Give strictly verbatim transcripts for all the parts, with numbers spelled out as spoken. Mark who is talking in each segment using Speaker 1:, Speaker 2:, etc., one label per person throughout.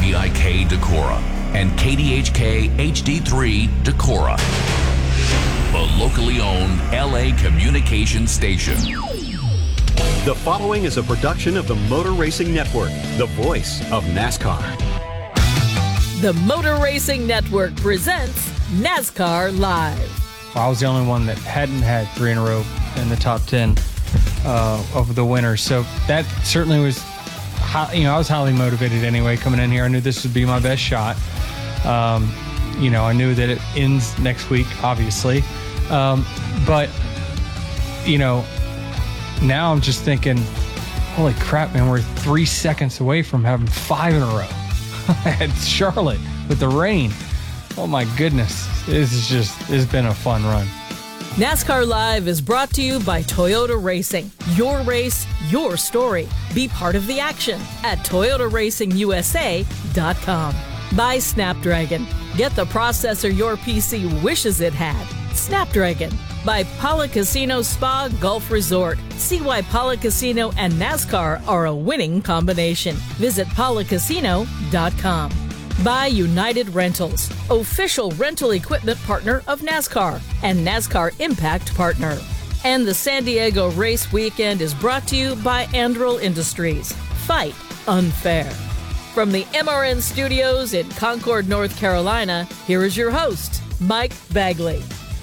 Speaker 1: D I K Decorah and K D H K H D three Decorah, the locally owned L A communication station.
Speaker 2: The following is a production of the Motor Racing Network, the voice of NASCAR.
Speaker 3: The Motor Racing Network presents NASCAR Live.
Speaker 4: I was the only one that hadn't had three in a row in the top ten uh, over the winter, so that certainly was, high, you know, I was highly motivated anyway coming in here. I knew this would be my best shot. Um, you know, I knew that it ends next week, obviously, um, but you know, now I'm just thinking, holy crap, man, we're three seconds away from having five in a row at Charlotte with the rain. Oh my goodness, this is just, it's been a fun run.
Speaker 3: NASCAR Live is brought to you by Toyota Racing. Your race, your story. Be part of the action at Toyota Racing U S A dot com. By Snapdragon. Get the processor your P C wishes it had. Snapdragon. By Pala Casino Spa Golf Resort. See why Pala Casino and NASCAR are a winning combination. Visit Pala Casino dot com. By United Rentals, official rental equipment partner of NASCAR and NASCAR Impact Partner. And the San Diego Race Weekend is brought to you by Andril Industries. Fight unfair. From the M R N studios in Concord, North Carolina, here is your host, Mike Bagley.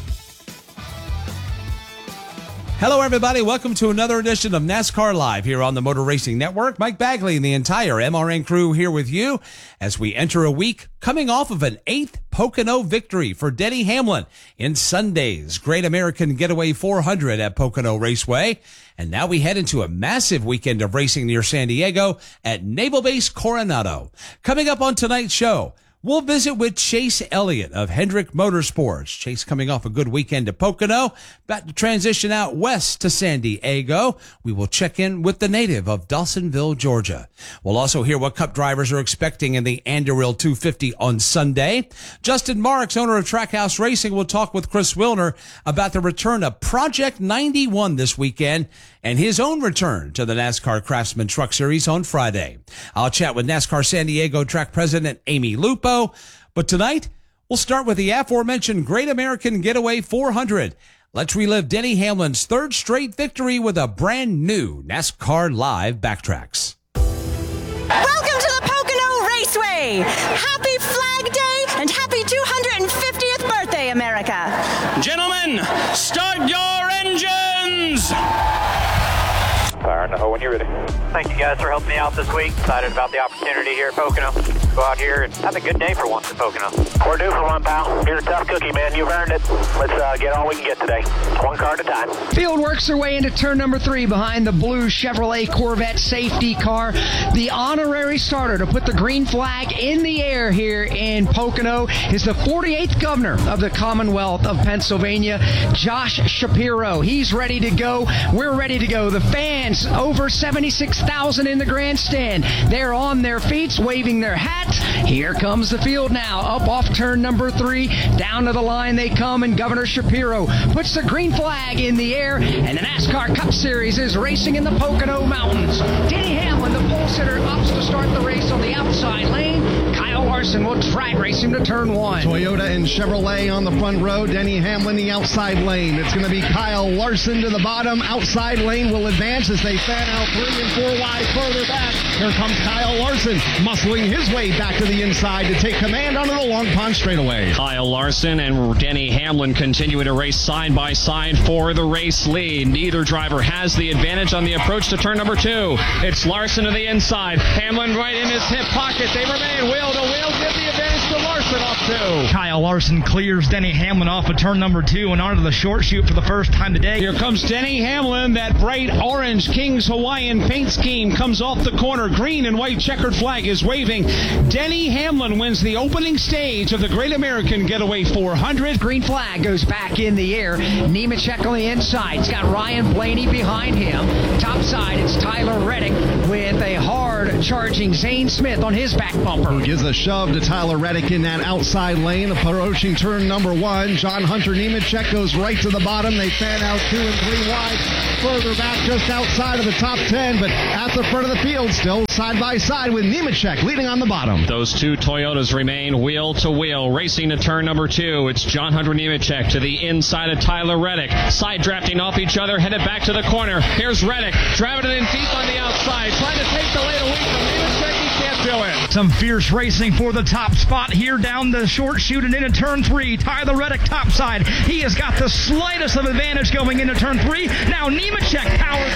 Speaker 5: Hello, everybody. Welcome to another edition of NASCAR Live here on the Motor Racing Network. Mike Bagley and the entire M R N crew here with you as we enter a week coming off of an eighth Pocono victory for Denny Hamlin in Sunday's Great American Getaway four hundred at Pocono Raceway. And now we head into a massive weekend of racing near San Diego at Naval Base Coronado. Coming up on tonight's show, we'll visit with Chase Elliott of Hendrick Motorsports. Chase coming off a good weekend at Pocono, about to transition out west to San Diego. We will check in with the native of Dawsonville, Georgia. We'll also hear what Cup drivers are expecting in the Anduril two fifty on Sunday. Justin Marks, owner of Trackhouse Racing, will talk with Chris Wilner about the return of Project ninety-one this weekend and his own return to the NASCAR Craftsman Truck Series on Friday. I'll chat with NASCAR San Diego track president Amy Lupo. But tonight, we'll start with the aforementioned Great American Getaway four hundred. Let's relive Denny Hamlin's third straight victory with a brand new NASCAR Live Backtracks.
Speaker 6: Welcome to the Pocono Raceway! Happy Flag Day and happy two hundred fiftieth birthday, America!
Speaker 7: Gentlemen, start your engines!
Speaker 8: Fire in the hole when you're ready. Thank you guys for helping me out this week. Excited about the opportunity here at Pocono. Go out here and have a good day for once at Pocono. We're due for one, pal. You're a tough cookie, man. You've earned it. Let's uh, get all we can get today. One car at a time.
Speaker 9: Field works their way into turn number three behind the blue Chevrolet Corvette safety car. The honorary starter to put the green flag in the air here in Pocono is the forty-eighth governor of the Commonwealth of Pennsylvania, Josh Shapiro. He's ready to go. We're ready to go. The fans, over seventy-six thousand in the grandstand. They're on their feet, waving their hats. Here comes the field now, up off turn number three. Down to the line they come, and Governor Shapiro puts the green flag in the air, and the NASCAR Cup Series is racing in the Pocono Mountains. Denny Hamlin, the pole sitter, opts to start the race on the outside lane. Kyle Larson will drag race him to turn one.
Speaker 10: Toyota and Chevrolet on the front row. Denny Hamlin, the outside lane. It's going to be Kyle Larson to the bottom. Outside lane will advance as they fan out three and four wide further back. Here comes Kyle Larson, muscling his way back to the inside to take command onto the Long Pond straightaway.
Speaker 7: Kyle Larson and Denny Hamlin continuing to race side by side for the race lead. Neither driver has the advantage on the approach to turn number two. It's Larson to the inside. Hamlin right in his hip pocket. They remain wheel to wheel. Give the advantage to Larson off two.
Speaker 11: Kyle Larson clears Denny Hamlin off of turn number two and onto the short chute for the first time today.
Speaker 7: Here comes Denny Hamlin. That bright orange King's Hawaiian paint scheme comes off the corner. Green and white checkered flag is waving. Denny Hamlin wins the opening stage of the Great American Getaway four hundred.
Speaker 9: Green flag goes back in the air. Nemechek on the inside. It's got Ryan Blaney behind him. Top side, it's Tyler Reddick with a hard charging Zane Smith on his back bumper.
Speaker 10: Who gives a shove shove to Tyler Reddick in that outside lane. Approaching turn number one, John Hunter Nemechek goes right to the bottom. They fan out two and three wide. Further back just outside of the top ten, but at the front of the field still side by side with Nemechek leading on the bottom.
Speaker 7: Those two Toyotas remain wheel to wheel. Racing to turn number two. It's John Hunter Nemechek to the inside of Tyler Reddick. Side drafting off each other, headed back to the corner. Here's Reddick, driving it in deep on the outside, trying to take the lead away from Nemechek. He can't do it.
Speaker 11: Some fierce racing for the top spot here down the short chute and into turn three. Tyler Reddick topside. He has got the slightest of advantage going into turn three. Now Nemechek powers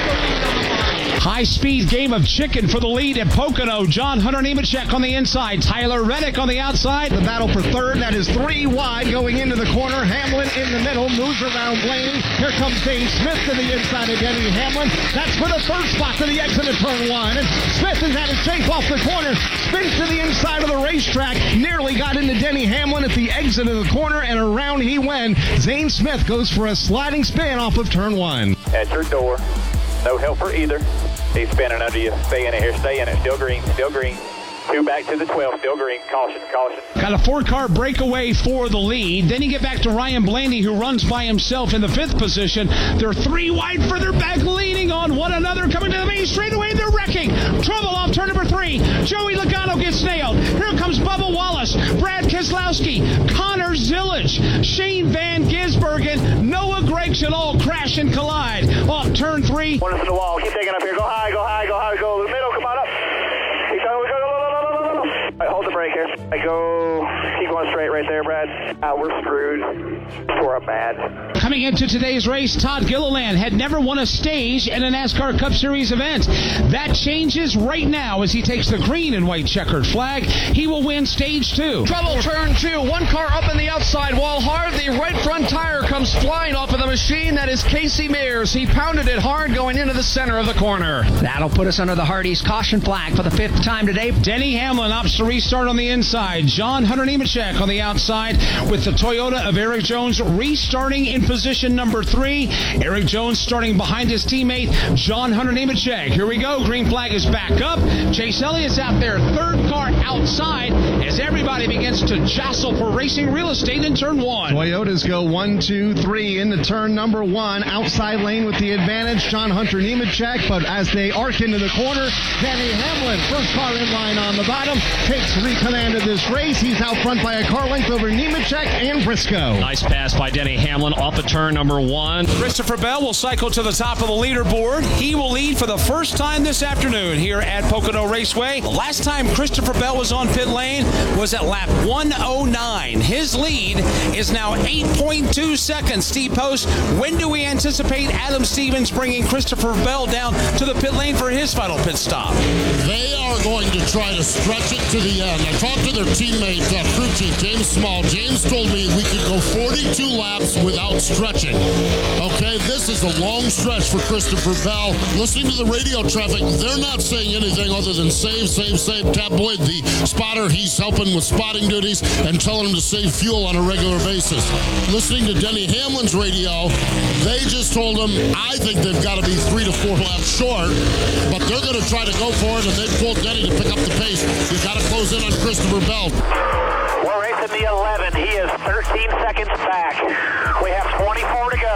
Speaker 11: back.
Speaker 12: High-speed game of chicken for the lead at Pocono. John Hunter Nemechek on the inside. Tyler Reddick on the outside.
Speaker 10: The battle for third. That is three wide going into the corner. Hamlin in the middle. Moves around Blaney. Here comes Dane Smith to the inside of Denny Hamlin. That's for the third spot to the exit of turn one. And Smith has had his chase off the corner. Spins to the inside of the racetrack. Nearly got into Denny Hamlin at the exit of the corner, and around he went. Zane Smith goes for a sliding spin off of turn one.
Speaker 8: At your door. No help for either. He's spinning under you. Stay in it here. Stay in it. Still green. Still green. Two back to the twelve. Still green. Caution. Caution.
Speaker 12: Got a four-car breakaway for the lead. Then you get back to Ryan Blaney, who runs by himself in the fifth position. They're three wide further back, leaning on one another. Coming to the main straightaway. They're wrecking. Trouble off turn number three. Joey Logano gets nailed. Here comes Bubba Wallace, Brad Keselowski, Connor Zillage, Shane Van Gisbergen, Noah Gregson all crash and collide. Off turn three.
Speaker 8: One is to the wall. Keep taking up here. Go high. Go high. Go high. Go to the middle. Come on up. Keep going. Go, go, go, go, go, go, go. All right, hold the brake here. I go. Keep going straight right there, Brad. Ah, we're screwed. We're up bad.
Speaker 12: Coming into today's race, Todd Gilliland had never won a stage in a NASCAR Cup Series event. That changes right now as he takes the green and white checkered flag. He will win stage two.
Speaker 13: Trouble turn two. One car up in the outside wall hard. The right front tire comes flying off of the machine. That is Casey Mears. He pounded it hard going into the center of the corner.
Speaker 9: That'll put us under the Hardee's caution flag for the fifth time today.
Speaker 12: Denny Hamlin opts to restart on the inside. John Hunter Nemechek on the outside with the Toyota of Eric Jones restarting in position number three. Eric Jones starting behind his teammate, John Hunter Nemechek. Here we go. Green flag is back up. Chase Elliott's out there. Third car outside as everybody begins to jostle for racing real estate in turn one.
Speaker 10: Toyotas go one, two, three into turn number one. Outside lane with the advantage, John Hunter Nemechek. But as they arc into the corner, Denny Hamlin, first car in line on the bottom, takes recommand of this race. He's out front by a car length over Nemechek and Briscoe.
Speaker 7: Nice pass by Denny Hamlin off of turn number one.
Speaker 5: Christopher Bell will cycle to the top of the leaderboard. He will lead for the first time this afternoon here at Pocono Raceway. The last time Christopher Bell was on pit lane was at lap one oh nine. His lead is now eight point two seconds. Steve Post, when do we anticipate Adam Stevens bringing Christopher Bell down to the pit lane for his final pit stop?
Speaker 14: They are going to try to stretch it to the end. I talked to their teammate, uh, crew chief James Small. James told me we could go forty-two laps without stretching. Okay, this is a long stretch for Christopher Bell. Listening to the radio traffic, they're not saying anything other than save, save, save. Tab Boyd, the spotter, he's helping with spotting duties and telling him to save fuel on a regular basis. Listening to Denny Hamlin's radio, they just told him, I think they've got to be three to four laps short, but they're going to try to go for it, and they've told Denny to pick up the pace. You got to close in on Christopher Bell.
Speaker 8: We're racing the eleven. He is thirteen seconds back. We have twenty-four to go.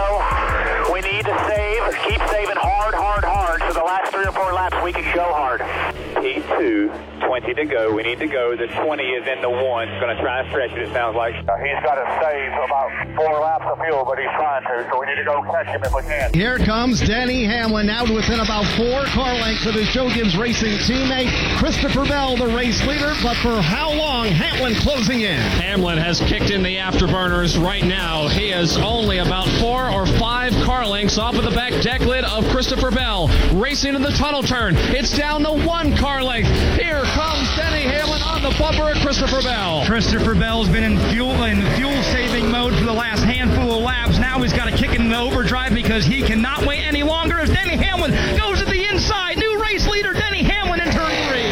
Speaker 8: We need to save, keep saving hard, hard, hard. So the last three or four laps, we can go hard. P two, twenty to go. We need to go. The twenty is in the one. Going to try and stretch it, it sounds like. Uh, he's got to save about four laps of fuel, but he's trying to, so we need to go catch him if we can.
Speaker 10: Here comes Denny Hamlin, now within about four car lengths of his Joe Gibbs Racing teammate, Christopher Bell, the race leader. But for how long? Hamlin closing in.
Speaker 7: Hamlin has kicked in the afterburners right now. He is only about four or five car lengths off of the back deck lid of Christopher Bell. Racing in the tunnel turn. It's down to one car length. Here comes Denny Hamlin on the bumper of Christopher Bell.
Speaker 11: Christopher Bell's been in fuel in fuel saving mode for the last handful of laps. Now he's got to kick it into overdrive because he cannot wait any longer as Denny Hamlin goes to the inside. New race leader Denny Hamlin in turn three.
Speaker 9: Denny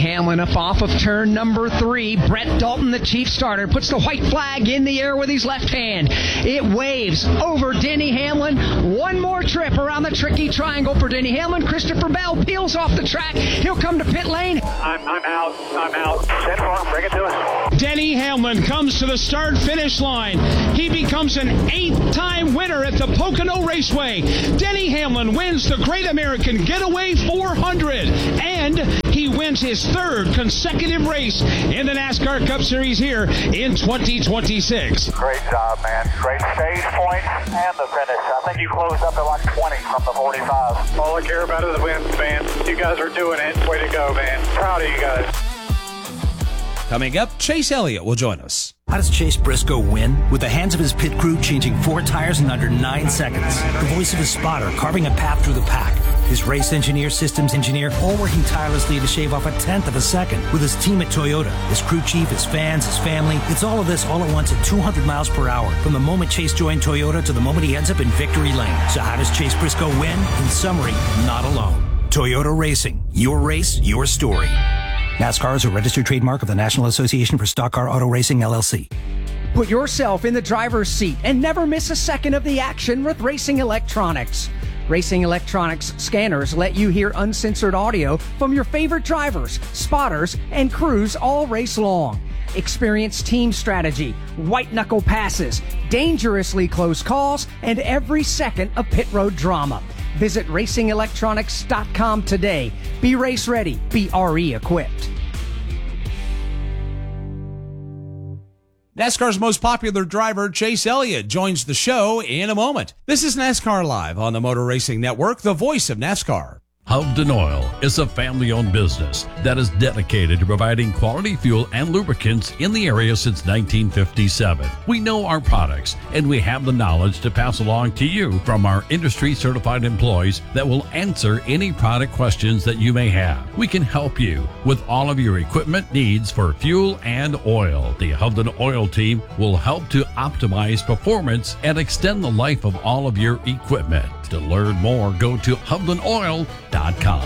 Speaker 9: Hamlin up off of turn number three. Brett Dalton, the chief starter, puts the white flag in the air with his left hand. It waves over Denny Hamlin. One more trip around the tricky triangle for Denny Hamlin. Christopher Bell peels off the track. He'll come to pit lane.
Speaker 8: I'm, I'm out. I'm out. Set for him. Bring it to us.
Speaker 12: Denny Hamlin comes to the start-finish line. He becomes an eighth-time winner at the Pocono Raceway. Denny Hamlin wins the Great American Getaway four hundred, and he wins his third consecutive race in the NASCAR Cup Series here in twenty twenty-six.
Speaker 8: Great job, man. Great stage points and the finish. I think you closed up at like twenty from the forty-five. All I care about is wins, man. You guys are doing it. Way to go, man. Proud of you guys.
Speaker 5: Coming up, Chase Elliott will join us.
Speaker 15: How does Chase Briscoe win? With the hands of his pit crew changing four tires in under nine seconds. The voice of his spotter carving a path through the pack. His race engineer, systems engineer, all working tirelessly to shave off a tenth of a second. With his team at Toyota, his crew chief, his fans, his family. It's all of this all at once at two hundred miles per hour. From the moment Chase joined Toyota to the moment he ends up in victory lane. So how does Chase Briscoe win? In summary, not alone. Toyota Racing. Your race, your story. NASCAR is a registered trademark of the National Association for Stock Car Auto Racing, L L C.
Speaker 9: Put yourself in the driver's seat and never miss a second of the action with Racing Electronics. Racing Electronics scanners let you hear uncensored audio from your favorite drivers, spotters, and crews all race long. Experience team strategy, white-knuckle passes, dangerously close calls, and every second of pit road drama. Visit racing electronics dot com today. Be race ready. Be R E equipped.
Speaker 5: NASCAR's most popular driver, Chase Elliott, joins the show in a moment. This is NASCAR Live on the Motor Racing Network, the voice of NASCAR.
Speaker 1: Hovden Oil is a family-owned business that is dedicated to providing quality fuel and lubricants in the area since nineteen fifty-seven. We know our products, and we have the knowledge to pass along to you from our industry-certified employees that will answer any product questions that you may have. We can help you with all of your equipment needs for fuel and oil. The Hovden Oil team will help to optimize performance and extend the life of all of your equipment. To learn more, go to hovden oil dot com.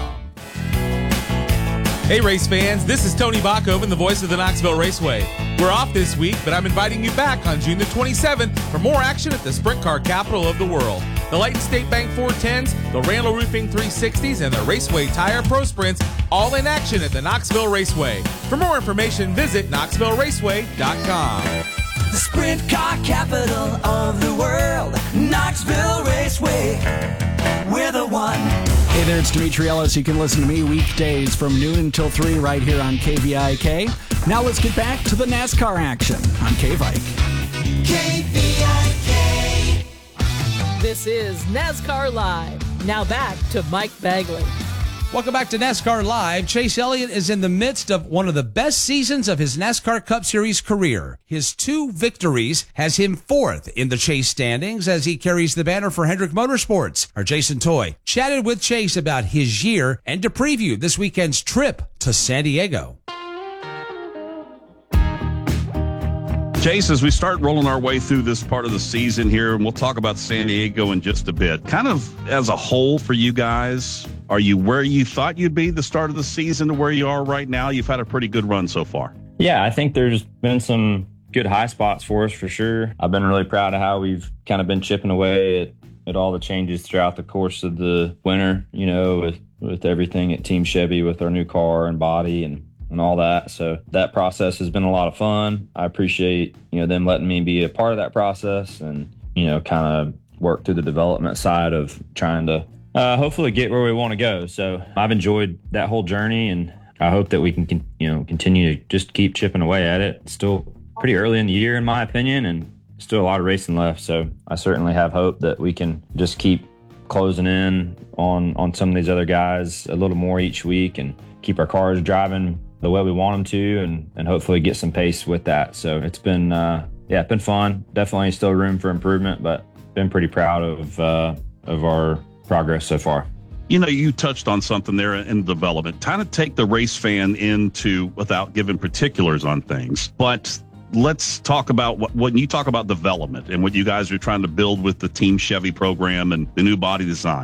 Speaker 16: Hey race fans, this is Tony Bachhoven, the voice of the Knoxville Raceway. We're off this week, but I'm inviting you back on June the twenty-seventh for more action at the sprint car capital of the world. The Leighton State Bank four tens, the Randall Roofing three sixties, and the Raceway Tire Pro Sprints all in action at the Knoxville Raceway. For more information, visit knoxville raceway dot com.
Speaker 17: The sprint car capital of the world, Knoxville Raceway, we're the one.
Speaker 18: Hey there, it's Dimitri Ellis. You can listen to me weekdays from noon until three right here on K V I K. Now let's get back to the NASCAR action on K-Vike.
Speaker 17: K V I K.
Speaker 3: This is NASCAR Live. Now back to Mike Bagley.
Speaker 5: Welcome back to NASCAR Live. Chase Elliott is in the midst of one of the best seasons of his NASCAR Cup Series career. His two victories has him fourth in the Chase standings as he carries the banner for Hendrick Motorsports. Our Jason Toy chatted with Chase about his year and to preview this weekend's trip to San Diego.
Speaker 19: Chase, as we start rolling our way through this part of the season here, and we'll talk about San Diego in just a bit, kind of as a whole for you guys, are you where you thought you'd be the start of the season to where you are right now? You've had a pretty good run so far.
Speaker 20: Yeah, I think there's been some good high spots for us for sure. I've been really proud of how we've kind of been chipping away at, at all the changes throughout the course of the winter, you know, with, with everything at Team Chevy with our new car and body and and all that. So that process has been a lot of fun. I appreciate, you know, them letting me be a part of that process and, you know, kind of work through the development side of trying to uh, hopefully get where we want to go. So I've enjoyed that whole journey and I hope that we can, con- you know, continue to just keep chipping away at it. It's still pretty early in the year, in my opinion, and still a lot of racing left. So I certainly have hope that we can just keep closing in on, on some of these other guys a little more each week and keep our cars driving the way we want them to, and, and hopefully get some pace with that. So it's been, uh, yeah, it's been fun. Definitely still room for improvement, but been pretty proud of, uh, of our progress so far.
Speaker 19: You know, you touched on something there in development. Kind of take the race fan into, without giving particulars on things, but let's talk about what, when you talk about development and what you guys are trying to build with the Team Chevy program and the new body design.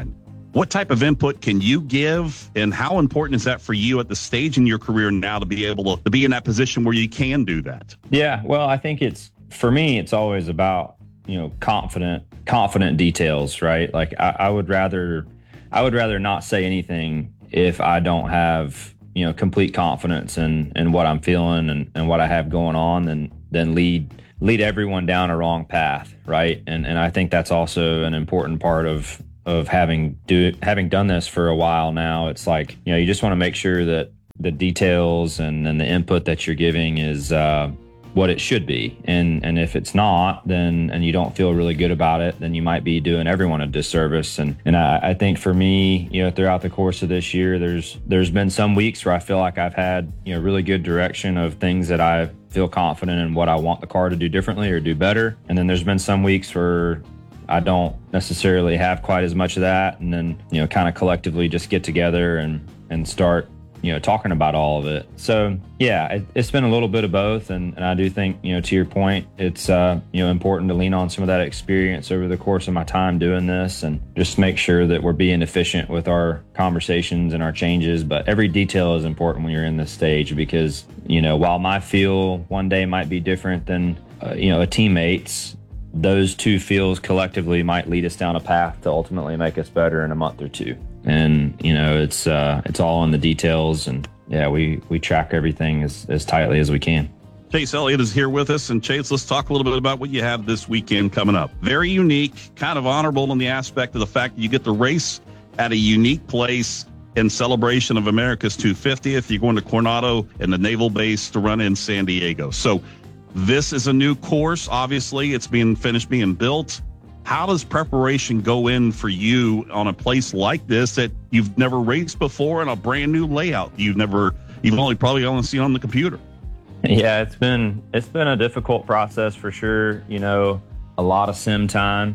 Speaker 19: What type of input can you give, and how important is that for you at the stage in your career now to be able to, to be in that position where you can do that?
Speaker 20: Yeah, well, I think it's, for me, it's always about, you know, confident, confident details, right? Like I, I would rather, I would rather not say anything if I don't have, you know, complete confidence in, in what I'm feeling and, and what I have going on, than, than lead, lead everyone down a wrong path. Right. And, and I think that's also an important part of, of having do having done this for a while now. It's like, you know, you just want to make sure that the details and, and the input that you're giving is, uh, what it should be. And and if it's not, then, and you don't feel really good about it, then you might be doing everyone a disservice. And and I, I think for me, you know, throughout the course of this year, there's there's been some weeks where I feel like I've had, you know, really good direction of things that I feel confident in what I want the car to do differently or do better. And then there's been some weeks where I don't necessarily have quite as much of that. And then, you know, kind of collectively just get together and and start, you know, talking about all of it. So yeah, it, it's been a little bit of both. And, and I do think, you know, to your point, it's, uh, you know, important to lean on some of that experience over the course of my time doing this and just make sure that we're being efficient with our conversations and our changes. But every detail is important when you're in this stage, because, you know, while my feel one day might be different than, uh, you know, a teammate's, those two feels collectively might lead us down a path to ultimately make us better in a month or two. And, you know, it's uh, it's all in the details. And yeah, we, we track everything as, as tightly as we can.
Speaker 19: Chase Elliott is here with us. And Chase, let's talk a little bit about what you have this weekend coming up. Very unique, kind of honorable in the aspect of the fact that you get to race at a unique place in celebration of America's two hundred fiftieth. You're going to Coronado and the Naval Base to run in San Diego. So this is a new course. Obviously, it's being finished being built. How does preparation go in for you on a place like this that you've never raced before, and a brand new layout you've never, you've only probably only seen on the computer?
Speaker 20: Yeah, it's been it's been a difficult process for sure. You know, a lot of sim time,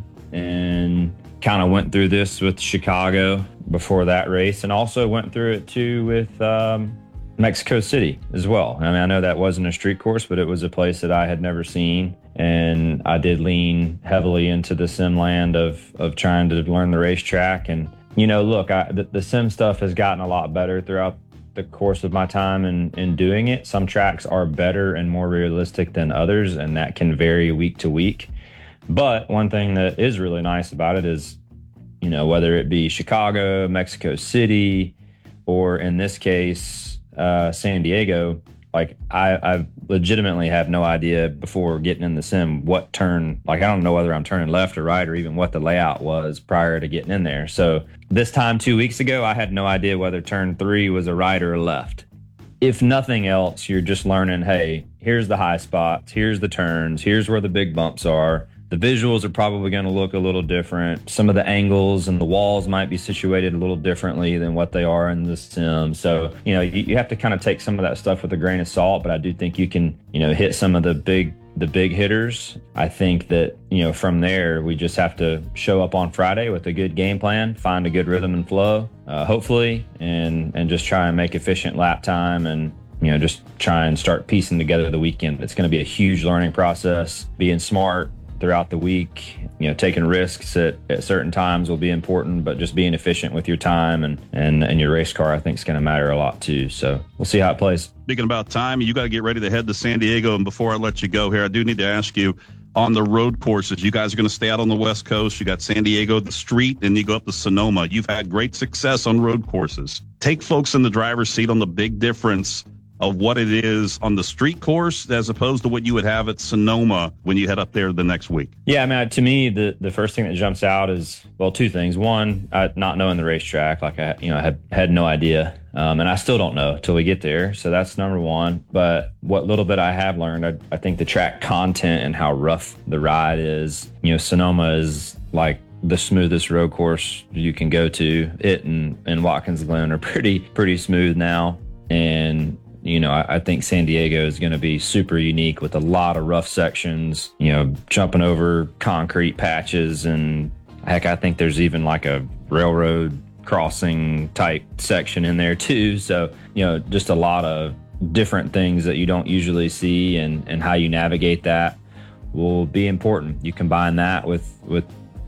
Speaker 20: and kind of went through this with Chicago before that race, and also went through it too with um, Mexico City as well. I mean, I know that wasn't a street course, but it was a place that I had never seen. And I did lean heavily into the sim land of of trying to learn the racetrack. And, you know, look, I, the, the sim stuff has gotten a lot better throughout the course of my time in, in doing it. Some tracks are better and more realistic than others, and that can vary week to week. But one thing that is really nice about it is, you know, whether it be Chicago, Mexico City, or in this case, uh, San Diego, like I, I legitimately have no idea before getting in the sim what turn, like I don't know whether I'm turning left or right or even what the layout was prior to getting in there. So this time two weeks ago, I had no idea whether turn three was a right or a left. If nothing else, you're just learning, hey, here's the high spots, here's the turns, here's where the big bumps are. The visuals are probably going to look a little different. Some of the angles and the walls might be situated a little differently than what they are in the sim. So, you know, you, you have to kind of take some of that stuff with a grain of salt, but I do think you can, you know, hit some of the big, the big hitters. I think that, you know, from there, we just have to show up on Friday with a good game plan, find a good rhythm and flow, uh, hopefully, and, and just try and make efficient lap time and, you know, just try and start piecing together the weekend. It's going to be a huge learning process. Being smart throughout the week, you know, taking risks at, at certain times will be important, but just being efficient with your time and, and, and your race car, I think is going to matter a lot too. So we'll see how it plays.
Speaker 19: Speaking about time, you got to get ready to head to San Diego. And before I let you go here, I do need to ask you on the road courses, you guys are going to stay out on the West Coast. You got San Diego, the street, and you go up to Sonoma. You've had great success on road courses. Take folks in the driver's seat on the big difference of what it is on the street course as opposed to what you would have at Sonoma when you head up there the next week.
Speaker 20: Yeah, I mean, to me, the, the first thing that jumps out is, well, two things. One, I, not knowing the racetrack, like I, you know, I had, had no idea. Um, and I still don't know till we get there. So that's number one. But what little bit I have learned, I, I think the track content and how rough the ride is, you know, Sonoma is like the smoothest road course you can go to. It and, and Watkins Glen are pretty, pretty smooth now. And you know, I, I think San Diego is going to be super unique with a lot of rough sections, you know, jumping over concrete patches. And heck, I think there's even like a railroad crossing type section in there too. So, you know, just a lot of different things that you don't usually see, and, and how you navigate that will be important. You combine that with, with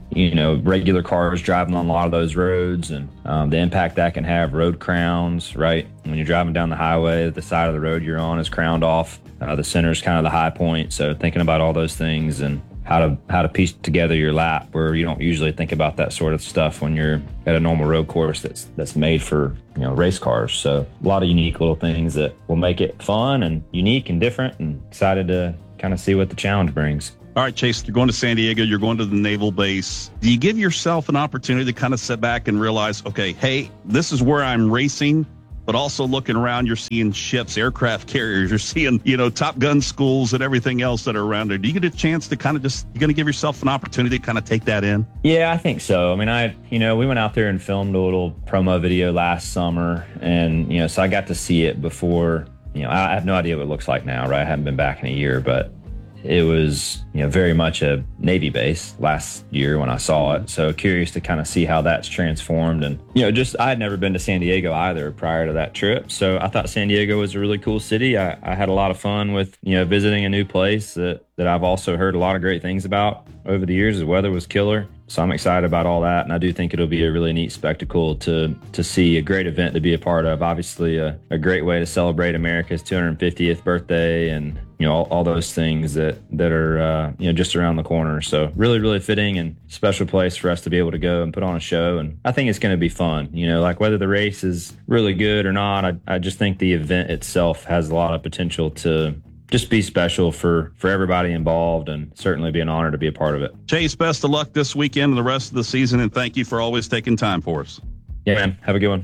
Speaker 20: you know, regular cars driving on a lot of those roads, and um, the impact that can have. Road crowns, right? When you're driving down the highway, the side of the road you're on is crowned off. Uh, the center is kind of the high point. So thinking about all those things and how to how to piece together your lap, where you don't usually think about that sort of stuff when you're at a normal road course that's that's made for, you know, race cars. So a lot of unique little things that will make it fun and unique and different, and excited to kind of see what the challenge brings.
Speaker 19: All right, Chase, you're going to San Diego, you're going to the Naval Base. Do you give yourself an opportunity to kind of sit back and realize, okay, hey, this is where I'm racing, but also looking around, you're seeing ships, aircraft carriers, you're seeing, you know, Top Gun schools and everything else that are around there. Do you get a chance to kind of just, you're going to give yourself an opportunity to kind of take that in?
Speaker 20: Yeah, I think so. I mean, I, you know, we went out there and filmed a little promo video last summer, and, you know, so I got to see it before. You know, I have no idea what it looks like now, right? I haven't been back in a year, but it was, you know, very much a Navy base last year when I saw it. So curious to kind of see how that's transformed. And, you know, just I had never been to San Diego either prior to that trip. So I thought San Diego was a really cool city. I, I had a lot of fun with, you know, visiting a new place that, that I've also heard a lot of great things about over the years. The weather was killer. So I'm excited about all that. And I do think it'll be a really neat spectacle to to see, a great event to be a part of. Obviously, a, a great way to celebrate America's two hundred fiftieth birthday, and, you know, all, all those things that, that are, uh, you know, just around the corner. So really, really fitting and special place for us to be able to go and put on a show. And I think it's going to be fun. You know, like whether the race is really good or not, I, I just think the event itself has a lot of potential to just be special for, for everybody involved, and certainly be an honor to be a part of it.
Speaker 19: Chase, best of luck this weekend and the rest of the season, and thank you for always taking time for us.
Speaker 20: Yeah, man. Have a good one.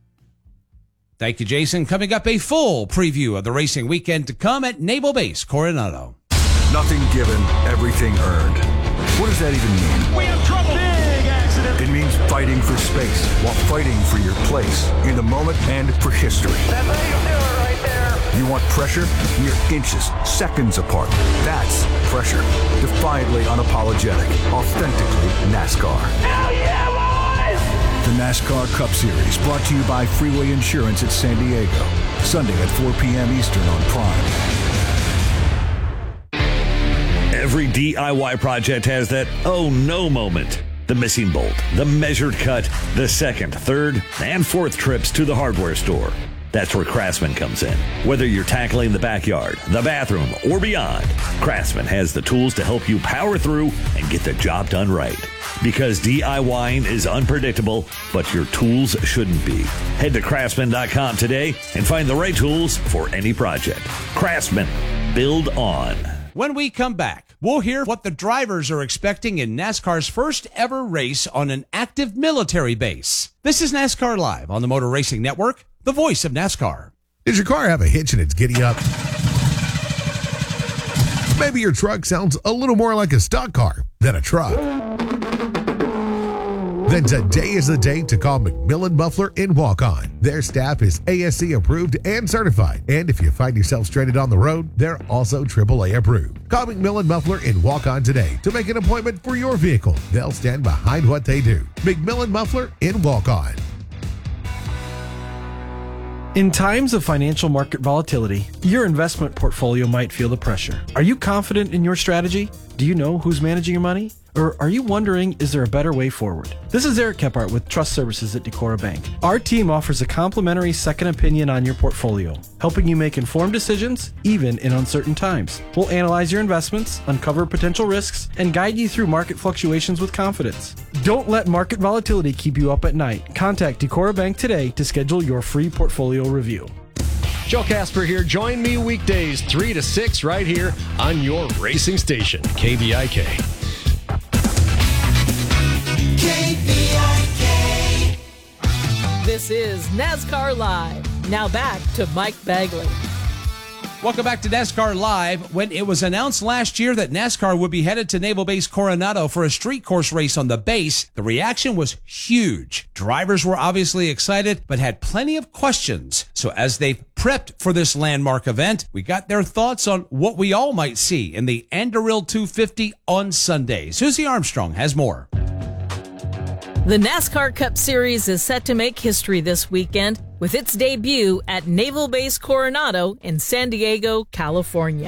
Speaker 5: Thank you, Jason. Coming up, a full preview of the racing weekend to come at Naval Base Coronado.
Speaker 21: Nothing given, everything earned. What does that even mean?
Speaker 12: We have trouble. Big accident.
Speaker 21: It means fighting for space while fighting for your place in the moment and for history.
Speaker 12: That's how you do it right there.
Speaker 21: You want pressure? You're inches, seconds apart. That's pressure. Defiantly unapologetic. Authentically NASCAR.
Speaker 12: Hell yeah, boys!
Speaker 21: The NASCAR Cup Series, brought to you by Freeway Insurance at San Diego. Sunday at four p.m. Eastern on Prime.
Speaker 22: Every D I Y project has that oh no moment. The missing bolt, the measured cut, the second, third, and fourth trips to the hardware store. That's where Craftsman comes in. Whether you're tackling the backyard, the bathroom, or beyond, Craftsman has the tools to help you power through and get the job done right. Because DIYing is unpredictable, but your tools shouldn't be. Head to craftsman dot com today and find the right tools for any project. Craftsman. Build on.
Speaker 5: When we come back, we'll hear what the drivers are expecting in NASCAR's first ever race on an active military base. This is NASCAR Live on the Motor Racing Network, the voice of NASCAR.
Speaker 23: Does your car have a hitch and it's giddy up? Maybe your truck sounds a little more like a stock car than a truck. Then today is the day to call McMillan Muffler in Walk-On. Their staff is A S C approved and certified. And if you find yourself stranded on the road, they're also triple A approved. Call McMillan Muffler in Walk-On today to make an appointment for your vehicle. They'll stand behind what they do. McMillan Muffler in Walk-On.
Speaker 24: In times of financial market volatility, your investment portfolio might feel the pressure. Are you confident in your strategy? Do you know who's managing your money? Or are you wondering, is there a better way forward? This is Eric Kephart with Trust Services at Decorah Bank. Our team offers a complimentary second opinion on your portfolio, helping you make informed decisions, even in uncertain times. We'll analyze your investments, uncover potential risks, and guide you through market fluctuations with confidence. Don't let market volatility keep you up at night. Contact Decorah Bank today to schedule your free portfolio review.
Speaker 25: Joe Casper here. Join me weekdays three to six right here on your racing station, K V I K.
Speaker 3: K V I K. This is NASCAR Live. Now back to Mike Bagley.
Speaker 5: Welcome back to NASCAR Live. When it was announced last year that NASCAR would be headed to Naval Base Coronado for a street course race on the base, the reaction was huge. Drivers were obviously excited, but had plenty of questions. So as they've prepped for this landmark event, we got their thoughts on what we all might see in the Anduril two fifty on Sunday. Susie Armstrong has more.
Speaker 3: The NASCAR Cup Series is set to make history this weekend with its debut at Naval Base Coronado in San Diego, California.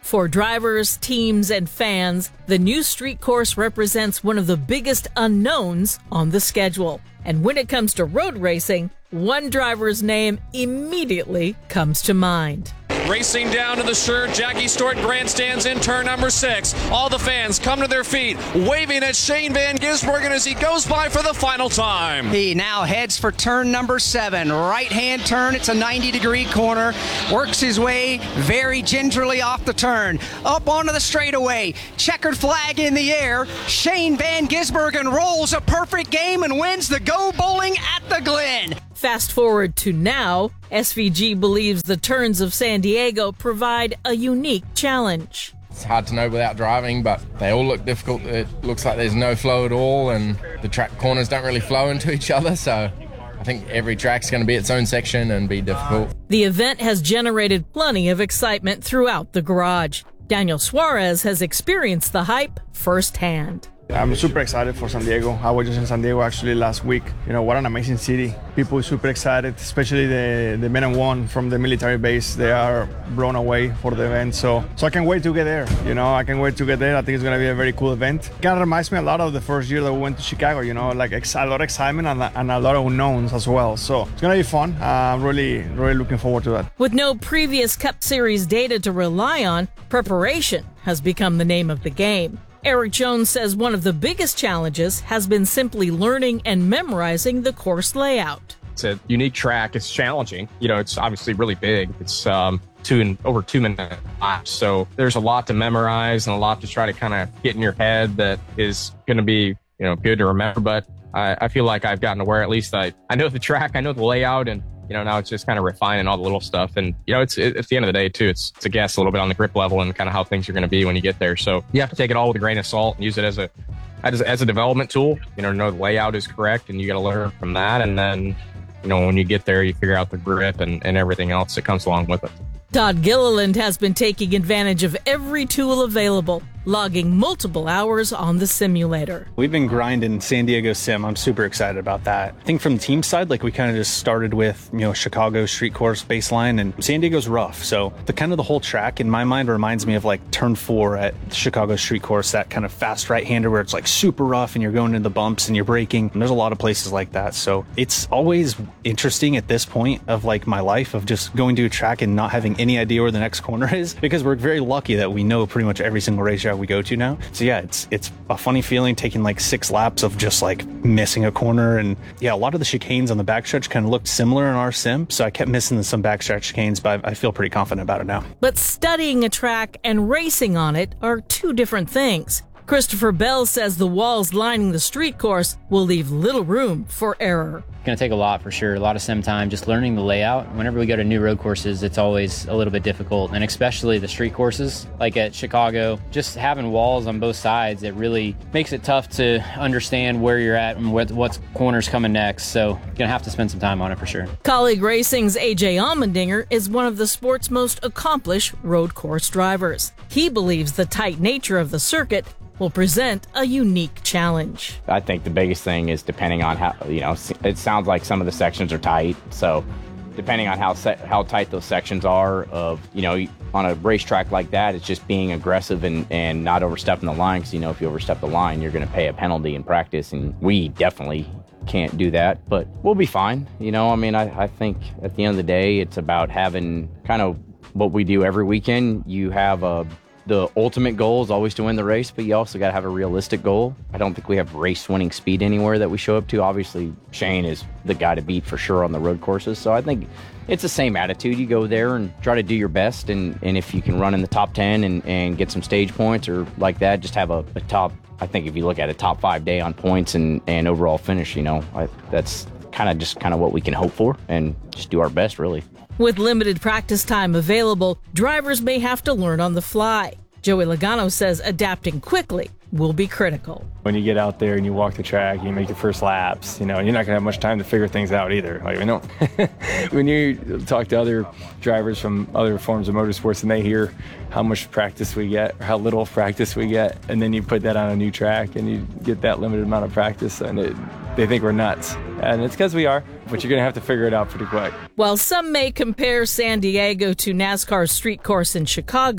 Speaker 3: For drivers, teams, and fans, the new street course represents one of the biggest unknowns on the schedule. And when it comes to road racing, one driver's name immediately comes to mind.
Speaker 7: Racing down to the Sure Jackie Stewart grandstands in turn number six. All the fans come to their feet, waving at Shane Van Gisbergen as he goes by for the final time.
Speaker 9: He now heads for turn number seven. Right-hand turn, it's a ninety degree corner. Works his way very gingerly off the turn. Up onto the straightaway. Checkered flag in the air. Shane Van Gisbergen rolls a perfect game and wins the Go Bowling at the Glen.
Speaker 3: Fast forward to now, S V G believes the turns of San Diego provide a unique challenge.
Speaker 2: It's hard to know without driving, but they all look difficult. It looks like there's no flow at all, and the track corners don't really flow into each other, so I think every track's going to be its own section and be difficult.
Speaker 3: The event has generated plenty of excitement throughout the garage. Daniel Suarez has experienced the hype firsthand.
Speaker 4: I'm super excited for San Diego. I was just in San Diego actually last week. You know, what an amazing city. People are super excited, especially the, the men and women from the military base. They are blown away for the event. So so I can't wait to get there. You know, I can't wait to get there. I think it's going to be a very cool event. It kind of reminds me a lot of the first year that we went to Chicago, you know, like ex- a lot of excitement and, and a lot of unknowns as well. So it's going to be fun. Uh, I'm really, really looking forward to that.
Speaker 3: With no previous Cup Series data to rely on, preparation has become the name of the game. Eric Jones says one of the biggest challenges has been simply learning and memorizing the course layout.
Speaker 6: It's a unique track. It's challenging. You know, it's obviously really big. It's um, two and over two minute laps. So there's a lot to memorize and a lot to try to kind of get in your head that is going to be, you know, good to remember. But I, I feel like I've gotten to where at least I, I know the track, I know the layout, and you know, now it's just kind of refining all the little stuff. And, you know, it's it, at the end of the day, too, it's, it's a guess a little bit on the grip level and kind of how things are going to be when you get there. So you have to take it all with a grain of salt and use it as a as, as a development tool, you know, to know the layout is correct. And you got to learn from that. And then, you know, when you get there, you figure out the grip and, and everything else that comes along with it.
Speaker 3: Todd Gilliland has been taking advantage of every tool available, logging multiple hours on the simulator.
Speaker 13: We've been grinding San Diego Sim. I'm super excited about that. I think from the team side, like we kind of just started with, you know, Chicago street course baseline, and San Diego's rough. So the kind of the whole track in my mind reminds me of like turn four at Chicago street course, that kind of fast right-hander where it's like super rough and you're going into the bumps and you're braking. And there's a lot of places like that. So it's always interesting at this point of like my life of just going to a track and not having any idea where the next corner is, because we're very lucky that we know pretty much every single racetrack we go to now. So yeah, it's it's a funny feeling taking like six laps of just like missing a corner. And yeah, a lot of the chicanes on the backstretch kind of looked similar in our sim, so I kept missing some backstretch chicanes, but I feel pretty confident about it now.
Speaker 3: But studying a track and racing on it are two different things. Christopher Bell says the walls lining the street course will leave little room for error.
Speaker 14: It's going to take a lot for sure, a lot of sim time, just learning the layout. Whenever we go to new road courses, it's always a little bit difficult, and especially the street courses, like at Chicago, just having walls on both sides, it really makes it tough to understand where you're at and what what's corners coming next, so you're going to have to spend some time on it for sure.
Speaker 3: Colleague Racing's A J Allmendinger is one of the sport's most accomplished road course drivers. He believes the tight nature of the circuit will present a unique challenge.
Speaker 26: I think the biggest thing is depending on how, you know, it sounds like some of the sections are tight. So depending on how se- how tight those sections are of, you know, on a racetrack like that, it's just being aggressive and, and not overstepping the line. Because, you know, if you overstep the line, you're going to pay a penalty in practice. And we definitely can't do that, but we'll be fine. You know, I mean, I, I think at the end of the day, it's about having kind of what we do every weekend. You have a The ultimate goal is always to win the race, but you also got to have a realistic goal. I don't think we have race-winning speed anywhere that we show up to. Obviously, Shane is the guy to beat for sure on the road courses. So I think it's the same attitude. You go there and try to do your best, and, and if you can run in the top ten and, and get some stage points or like that, just have a, a top, I think if you look at a top five day on points and, and overall finish, you know, I, that's kind of just kind of what we can hope for and just do our best, really.
Speaker 3: With limited practice time available, drivers may have to learn on the fly. Joey Logano says adapting quickly will be critical.
Speaker 27: When you get out there and you walk the track, you make your first laps, you know, you're not going to have much time to figure things out either. Like, you know, when you talk to other drivers from other forms of motorsports and they hear how much practice we get or how little practice we get, and then you put that on a new track and you get that limited amount of practice, and it, they think we're nuts. And it's because we are, but you're going to have to figure it out pretty quick.
Speaker 3: While some may compare San Diego to NASCAR's street course in Chicago,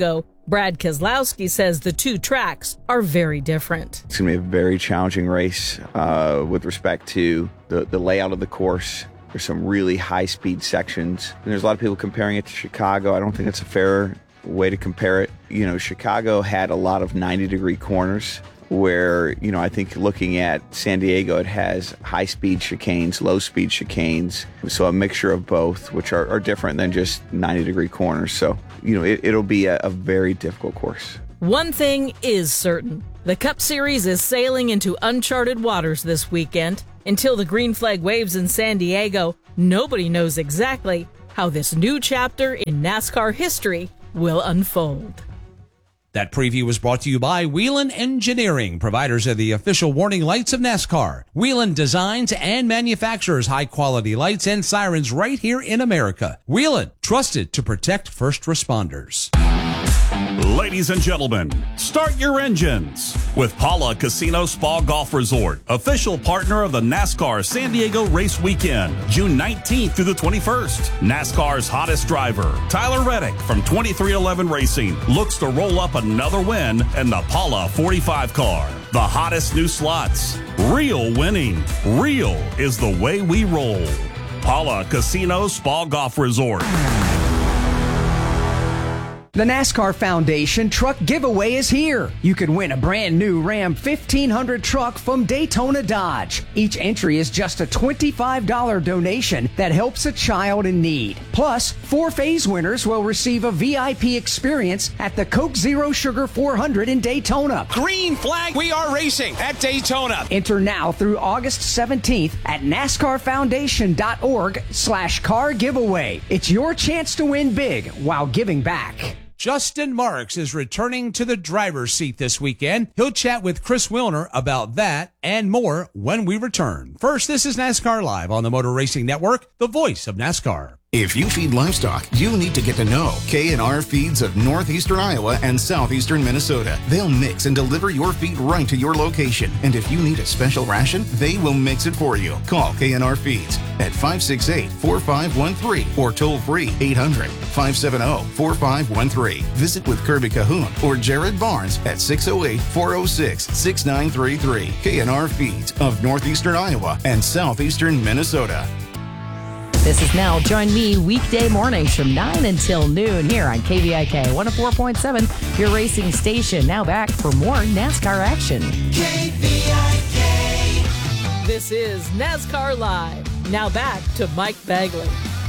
Speaker 3: Brad Keselowski says the two tracks are very different.
Speaker 1: It's going to be a very challenging race uh, with respect to the, the layout of the course. There's some really high-speed sections. And there's a lot of people comparing it to Chicago. I don't think it's a fair way to compare it. You know, Chicago had a lot of ninety-degree corners where, you know, I think looking at San Diego, it has high-speed chicanes, low-speed chicanes. So a mixture of both, which are, are different than just ninety-degree corners. So, you know, it, it'll be a, a very difficult course.
Speaker 3: One thing is certain. The Cup Series is sailing into uncharted waters this weekend. Until the green flag waves in San Diego, nobody knows exactly how this new chapter in NASCAR history will unfold.
Speaker 5: That preview was brought to you by Whelen Engineering, providers of the official warning lights of NASCAR. Whelen designs and manufactures high-quality lights and sirens right here in America. Whelen, trusted to protect first responders.
Speaker 19: Ladies and gentlemen, start your engines with Pala Casino Spa Golf Resort, official partner of the NASCAR San Diego Race Weekend, June nineteenth through the twenty-first. NASCAR's hottest driver, Tyler Reddick from twenty-three eleven Racing, looks to roll up another win in the Pala forty-five car. The hottest new slots, real winning, real is the way we roll. Pala Casino Spa Golf Resort.
Speaker 9: The NASCAR Foundation Truck Giveaway is here. You can win a brand new Ram fifteen hundred truck from Daytona Dodge. Each entry is just a twenty-five dollars donation that helps a child in need. Plus, four phase winners will receive a V I P experience at the Coke Zero Sugar four hundred in Daytona.
Speaker 12: Green flag, we are racing at Daytona.
Speaker 9: Enter now through August seventeenth at NASCARFoundation.org slash car giveaway. It's your chance to win big while giving back.
Speaker 5: Justin Marks is returning to the driver's seat this weekend. He'll chat with Chris Wilner about that and more when we return. First, this is NASCAR Live on the Motor Racing Network, the voice of NASCAR.
Speaker 8: If you feed livestock, you need to get to know K and R Feeds of northeastern Iowa and southeastern Minnesota. They'll mix and deliver your feed right to your location. And if you need a special ration, they will mix it for you. Call K and R Feeds at five six eight, four five one three or toll free eight hundred, five seven zero, four five one three. Visit with Kirby Cahoon or Jared Barnes at six oh eight, four oh six, six nine three three. K and R Feeds of northeastern Iowa and southeastern Minnesota.
Speaker 10: This is Nell. Join me weekday mornings from nine until noon here on K V I K one oh four point seven, your racing station. Now back for more NASCAR action.
Speaker 3: K V I K. This is NASCAR Live. Now back to Mike Bagley.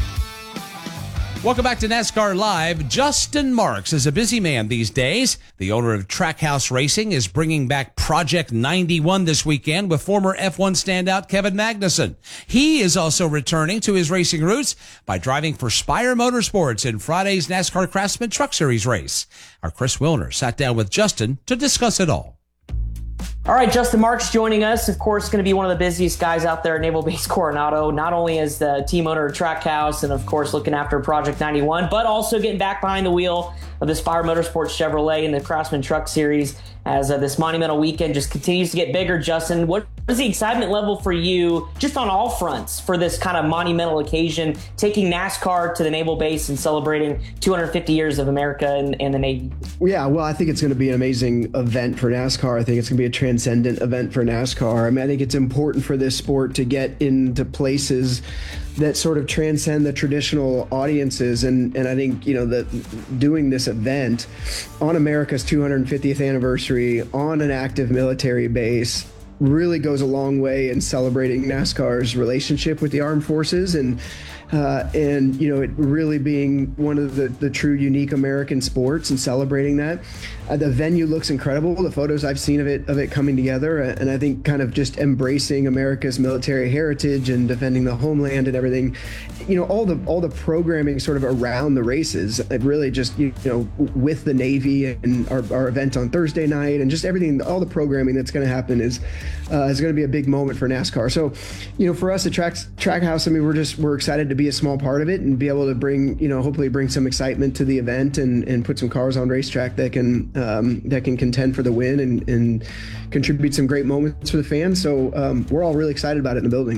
Speaker 5: Welcome back to NASCAR Live. Justin Marks is a busy man these days. The owner of Trackhouse Racing is bringing back Project ninety-one this weekend with former F one standout Kevin Magnussen. He is also returning to his racing roots by driving for Spire Motorsports in Friday's NASCAR Craftsman Truck Series race. Our Chris Wilner sat down with Justin to discuss it all.
Speaker 11: All right, Justin Marks joining us. Of course, going to be one of the busiest guys out there at Naval Base Coronado, not only as the team owner of Trackhouse and, of course, looking after Project ninety-one, but also getting back behind the wheel of the Spire Motorsports Chevrolet in the Craftsman Truck Series as uh, this monumental weekend just continues to get bigger. Justin, what is the excitement level for you just on all fronts for this kind of monumental occasion, taking NASCAR to the Naval Base and celebrating two hundred fifty years of America and, and the Navy?
Speaker 15: Yeah, well, I think it's going to be an amazing event for NASCAR. I think it's going to be a transcendent event for NASCAR. I mean, I think it's important for this sport to get into places that sort of transcend the traditional audiences. And, and I think, you know, that doing this event on America's two hundred fiftieth anniversary on an active military base really goes a long way in celebrating NASCAR's relationship with the armed forces and Uh, and, you know, it really being one of the, the true unique American sports and celebrating that. Uh, the venue looks incredible. The photos I've seen of it of it coming together. And I think kind of just embracing America's military heritage and defending the homeland and everything. You know, all the all the programming sort of around the races, it really just, you know, with the Navy and our, our event on Thursday night and just everything, all the programming that's going to happen is uh, is going to be a big moment for NASCAR. So, you know, for us at Track, Trackhouse, I mean, we're just we're excited to be a small part of it and be able to bring, you know, hopefully bring some excitement to the event and, and put some cars on racetrack that can um, that can contend for the win and, and contribute some great moments for the fans. So um, we're all really excited about it in the building.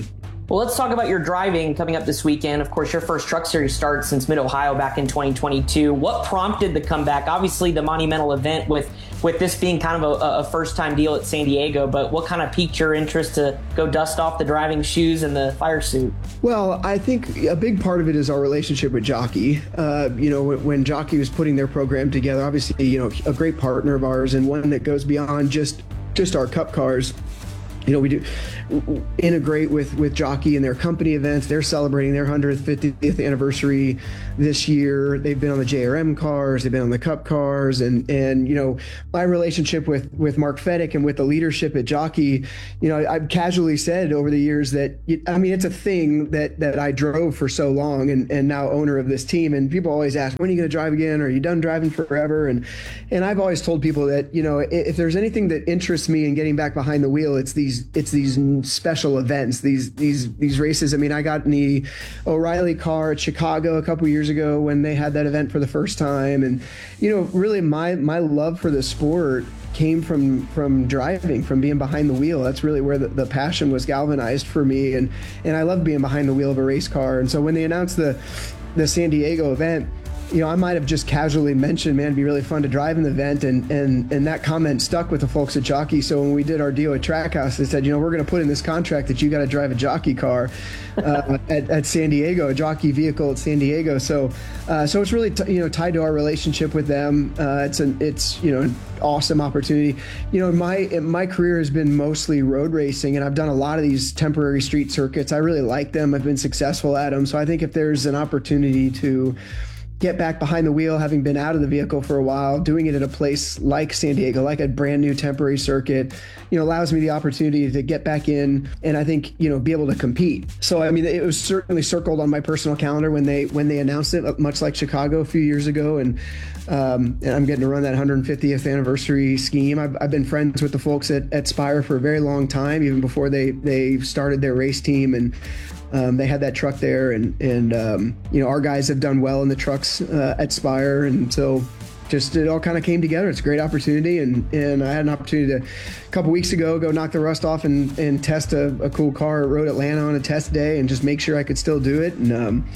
Speaker 11: Well, let's talk about your driving coming up this weekend. Of course, your first Truck Series start since Mid-Ohio back in twenty twenty-two. What prompted the comeback? Obviously, the monumental event with, with this being kind of a, a first-time deal at San Diego, but what kind of piqued your interest to go dust off the driving shoes and the fire suit?
Speaker 15: Well, I think a big part of it is our relationship with Jockey. Uh, you know, when, when Jockey was putting their program together, obviously, you know, a great partner of ours and one that goes beyond just just our Cup cars. You know, we do integrate with, with Jockey and their company events. They're celebrating their one hundred fiftieth anniversary this year. They've been on the J R M cars. They've been on the Cup cars. And, and you know, my relationship with, with Mark Fedek and with the leadership at Jockey, you know, I've casually said over the years that, I mean, it's a thing that, that I drove for so long and, and now owner of this team. And people always ask, when are you going to drive again? Are you done driving forever? And, and I've always told people that, you know, if there's anything that interests me in getting back behind the wheel, it's these it's these special events, these these these races. I mean, I got in the O'Reilly car at Chicago a couple years ago when they had that event for the first time, and you know, really my my love for the sport came from from driving, from being behind the wheel. That's really where the, the passion was galvanized for me, and and I love being behind the wheel of a race car. And so when they announced the the San Diego event, you know, I might have just casually mentioned, man, it'd be really fun to drive in the event, and and and that comment stuck with the folks at Jockey. So when we did our deal at Trackhouse, they said, you know, we're going to put in this contract that you got to drive a Jockey car uh, at, at San Diego, a Jockey vehicle at San Diego. So uh, so it's really t- you know tied to our relationship with them. Uh, it's an it's you know an awesome opportunity. You know, my my career has been mostly road racing, and I've done a lot of these temporary street circuits. I really like them. I've been successful at them. So I think if there's an opportunity to get back behind the wheel, having been out of the vehicle for a while, doing it at a place like San Diego, like a brand new temporary circuit, you know, allows me the opportunity to get back in and I think, you know, be able to compete. So, I mean, it was certainly circled on my personal calendar when they when they announced it, much like Chicago a few years ago. And, um, and I'm getting to run that one hundred fiftieth anniversary scheme. I've, I've been friends with the folks at, at Spire for a very long time, even before they, they started their race team. And Um, they had that truck there, and and um, you know, our guys have done well in the trucks uh, at Spire, and so just it all kind of came together. It's a great opportunity, and and I had an opportunity to a couple weeks ago go knock the rust off and and test a, a cool car at Road Atlanta on a test day, and just make sure I could still do it. And um,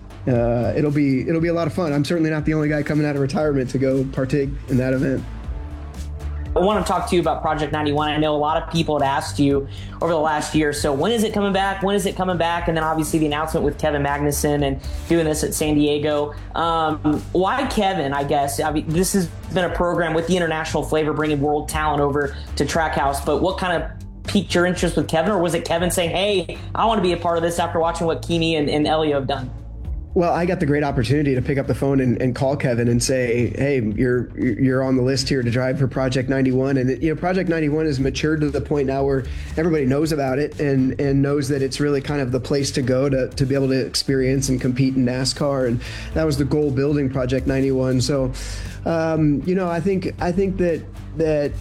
Speaker 15: uh, it'll be it'll be a lot of fun. I'm certainly not the only guy coming out of retirement to go partake in that event.
Speaker 11: I want to talk to you about Project ninety-one. I know a lot of people had asked you over the last year. So when is it coming back? When is it coming back? And then obviously the announcement with Kevin Magnussen and doing this at San Diego. Um, why Kevin, I guess? I mean, this has been a program with the international flavor, bringing world talent over to Trackhouse. But what kind of piqued your interest with Kevin? Or was it Kevin saying, hey, I want to be a part of this after watching what Kimi and, and Elio have done?
Speaker 15: Well, I got the great opportunity to pick up the phone and, and call Kevin and say, hey, you're you're on the list here to drive for Project ninety-one. And, it, you know, Project ninety-one has matured to the point now where everybody knows about it and, and knows that it's really kind of the place to go to, to be able to experience and compete in NASCAR. And that was the goal building Project ninety-one. So, um, you know, I think I think that that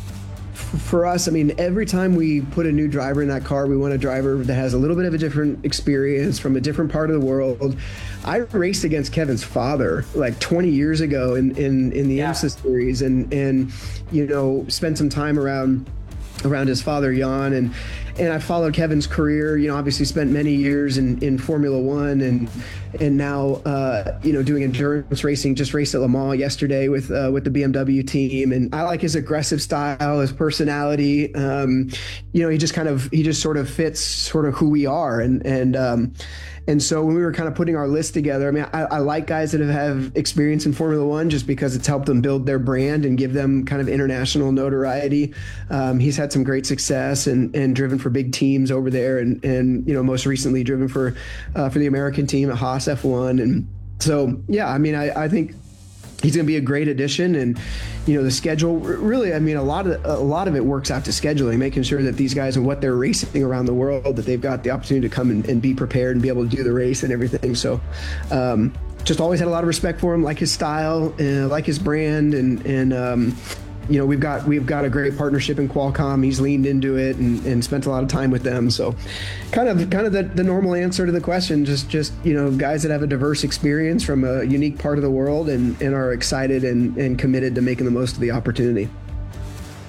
Speaker 15: for us, I mean, every time we put a new driver in that car, we want a driver that has a little bit of a different experience from a different part of the world. I raced against Kevin's father like twenty years ago in, in, in the yeah. IMSA series, and, and, you know, spent some time around around his father, Jan, and and I followed Kevin's career. You know, obviously spent many years in, in Formula One, and and now uh, you know, doing endurance racing. Just raced at Le Mans yesterday with uh, with the B M W team, and I like his aggressive style, his personality. Um, you know, he just kind of he just sort of fits sort of who we are, and and. Um, And so when we were kind of putting our list together, I mean, I, I like guys that have, have experience in Formula One just because it's helped them build their brand and give them kind of international notoriety. Um, he's had some great success and, and driven for big teams over there, and, and you know, most recently driven for uh, for the American team at Haas F one. And so, yeah, I mean, I, I think he's going to be a great addition. And, you know, the schedule really, I mean, a lot of a lot of it works out to scheduling, making sure that these guys and what they're racing around the world, that they've got the opportunity to come and, and be prepared and be able to do the race and everything. So um, just always had a lot of respect for him, like his style, uh, like his brand. And, and um, you know, we've got we've got a great partnership in Qualcomm. He's leaned into it and, and spent a lot of time with them. So kind of kind of the, the normal answer to the question, just just, you know, guys that have a diverse experience from a unique part of the world and, and are excited and, and committed to making the most of the opportunity.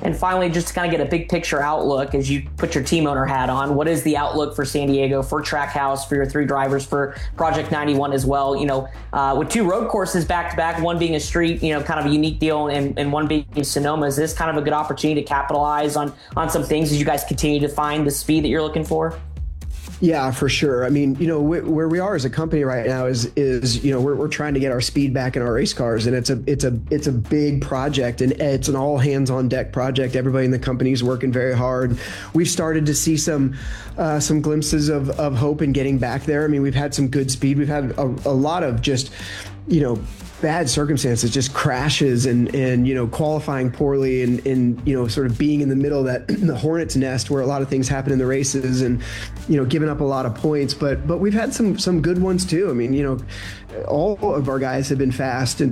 Speaker 11: And finally, just to kind of get a big picture outlook as you put your team owner hat on, what is the outlook for San Diego, for Trackhouse, for your three drivers, for Project ninety-one as well? You know, uh, with two road courses back to back, one being a street, you know, kind of a unique deal, and, and one being Sonoma, is this kind of a good opportunity to capitalize on, on some things as you guys continue to find the speed that you're looking for?
Speaker 15: Yeah, for sure. I mean, you know, wh- where we are as a company right now is, is you know, we're, we're trying to get our speed back in our race cars, and it's a it's a it's a big project, and it's an all hands on deck project. Everybody in the company is working very hard. We've started to see some uh, some glimpses of of hope in getting back there. I mean, we've had some good speed. We've had a, a lot of just, you know, bad circumstances, just crashes and, and, you know, qualifying poorly and, and, you know, sort of being in the middle of that, the hornet's nest where a lot of things happen in the races and, you know, giving up a lot of points. But, but we've had some, some good ones too. I mean, you know, all of our guys have been fast and